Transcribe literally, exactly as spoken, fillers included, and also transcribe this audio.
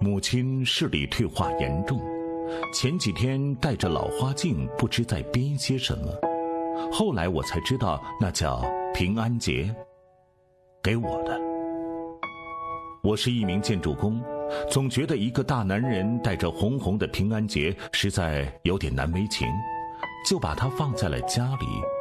母亲视力退化严重，前几天戴着老花镜，不知在编些什么。后来我才知道，那叫平安节，给我的。我是一名建筑工，总觉得一个大男人带着红红的平安节实在有点难为情，就把它放在了家里。